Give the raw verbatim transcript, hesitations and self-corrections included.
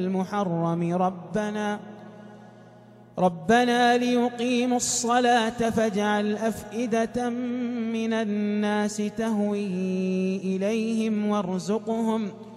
المحرم ربنا ربنا ليقيموا الصلاة فاجعل أفئدة من الناس تهوي إليهم وارزقهم